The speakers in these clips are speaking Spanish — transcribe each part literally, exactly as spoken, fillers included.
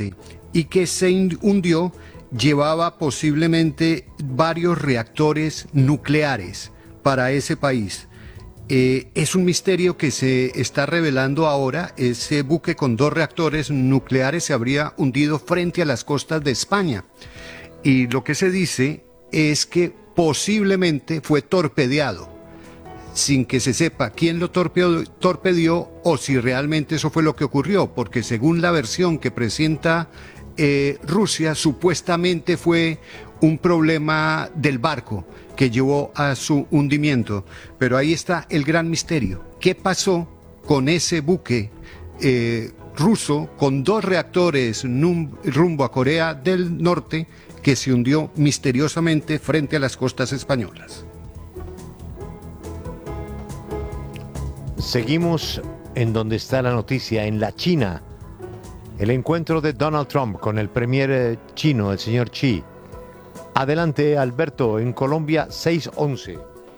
norte y que se hundió, llevaba posiblemente varios reactores nucleares para ese país. Eh, es un misterio que se está revelando ahora. Ese buque con dos reactores nucleares se habría hundido frente a las costas de España. Y lo que se dice es que posiblemente fue torpedeado, sin que se sepa quién lo torpeó, torpedió o si realmente eso fue lo que ocurrió, porque según la versión que presenta eh, Rusia, supuestamente fue un problema del barco que llevó a su hundimiento. Pero ahí está el gran misterio. ¿Qué pasó con ese buque eh, ruso con dos reactores num, rumbo a Corea del Norte que se hundió misteriosamente frente a las costas españolas? Seguimos en donde está la noticia, en la China. El encuentro de Donald Trump con el premier chino, el señor Xi. Adelante, Alberto, en Colombia, seis once.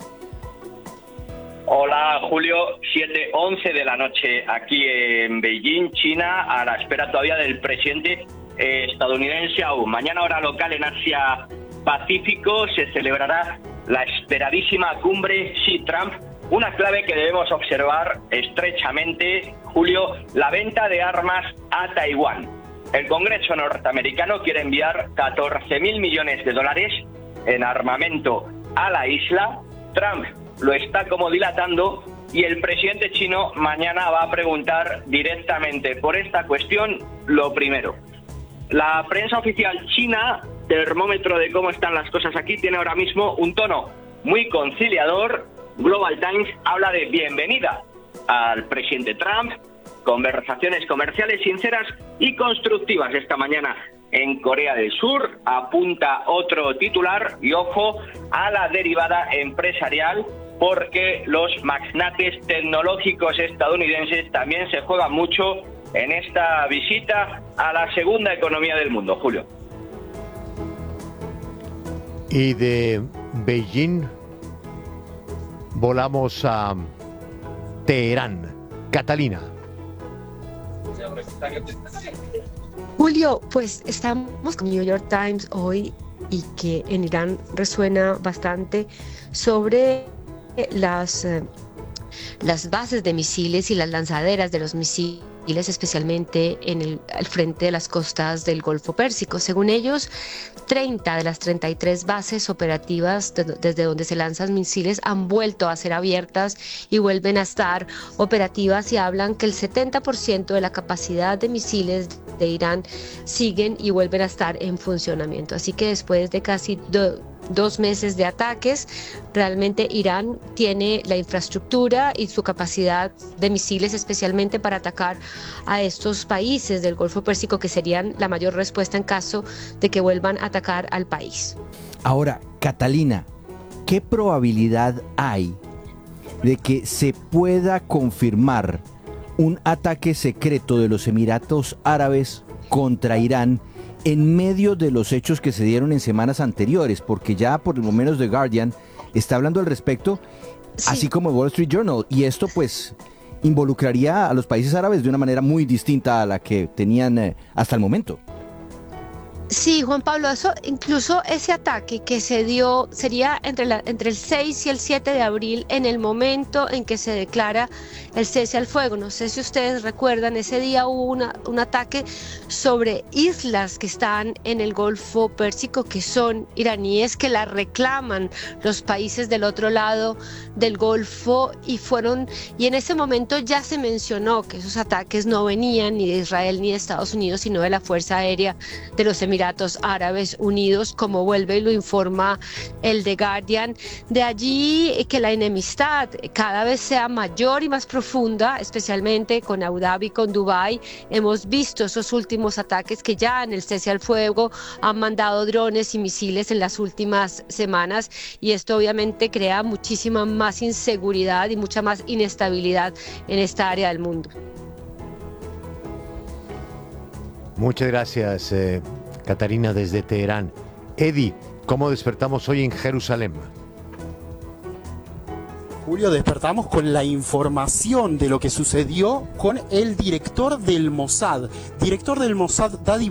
Hola, Julio, siete once de la noche aquí en Beijing, China, a la espera todavía del presidente eh, estadounidense aún. Mañana, hora local en Asia Pacífico, se celebrará la esperadísima cumbre Xi-Trump. Una clave que debemos observar estrechamente, Julio, la venta de armas a Taiwán. El Congreso norteamericano quiere enviar catorce mil millones de dólares en armamento a la isla. Trump lo está como dilatando y el presidente chino mañana va a preguntar directamente por esta cuestión. Lo primero, la prensa oficial china, termómetro de cómo están las cosas aquí, tiene ahora mismo un tono muy conciliador. Global Times habla de bienvenida al presidente Trump, conversaciones comerciales sinceras y constructivas esta mañana en Corea del Sur. Apunta otro titular y ojo a la derivada empresarial, porque los magnates tecnológicos estadounidenses también se juegan mucho en esta visita a la segunda economía del mundo, Julio. Y de Beijing volamos a Teherán. Catalina. Julio, pues estamos con New York Times hoy y que en Irán resuena bastante sobre las, eh, las bases de misiles y las lanzaderas de los misiles, especialmente en el al frente de las costas del Golfo Pérsico. Según ellos, treinta de las treinta y tres bases operativas de, desde donde se lanzan misiles han vuelto a ser abiertas y vuelven a estar operativas, y hablan que el setenta por ciento de la capacidad de misiles de Irán siguen y vuelven a estar en funcionamiento. Así que después de casi do, dos meses de ataques, realmente Irán tiene la infraestructura y su capacidad de misiles, especialmente para atacar a estos países del Golfo Pérsico, que serían la mayor respuesta en caso de que vuelvan a atacar al país. Ahora, Catalina, ¿qué probabilidad hay de que se pueda confirmar un ataque secreto de los Emiratos Árabes contra Irán en medio de los hechos que se dieron en semanas anteriores? Porque ya por lo menos The Guardian está hablando al respecto, sí, así como Wall Street Journal, y esto pues involucraría a los países árabes de una manera muy distinta a la que tenían eh, hasta el momento. Sí, Juan Pablo, eso, incluso ese ataque que se dio sería entre, la, entre el seis y el siete de abril, en el momento en que se declara el cese al fuego. No sé si ustedes recuerdan, ese día hubo una, un ataque sobre islas que están en el Golfo Pérsico, que son iraníes, que las reclaman los países del otro lado del Golfo, y fueron, y en ese momento ya se mencionó que esos ataques no venían ni de Israel ni de Estados Unidos, sino de la Fuerza Aérea de los Emiratos Árabes Unidos, como vuelve y lo informa el The Guardian. De allí que la enemistad cada vez sea mayor y más profunda, especialmente con Abu Dhabi, con Dubái. Hemos visto esos últimos ataques que ya en el cese al fuego han mandado drones y misiles en las últimas semanas, y esto obviamente crea muchísima más inseguridad y mucha más inestabilidad en esta área del mundo. Muchas gracias, eh, Catarina, desde Teherán. Eddie, ¿cómo despertamos hoy en Jerusalén? Julio, despertamos con la información de lo que sucedió con el director del Mossad. Director del Mossad, Dadi